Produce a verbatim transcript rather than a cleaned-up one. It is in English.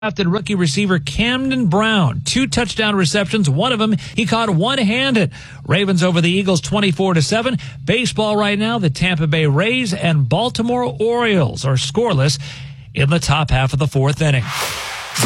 Drafted rookie receiver Camden Brown, two touchdown receptions. One of them he caught one-handed. Ravens over the Eagles twenty-four to seven. Baseball right now, the Tampa Bay Rays and Baltimore Orioles are scoreless in the top half of the fourth inning.